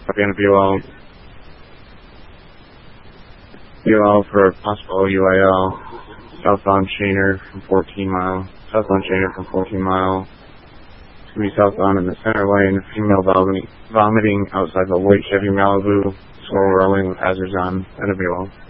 Again, BOL for possible UIL, southbound Shaner from 14 mile, It's going to be southbound in the center lane, female vomiting outside the white Chevy Malibu, slow rolling with hazards on, and a BOL.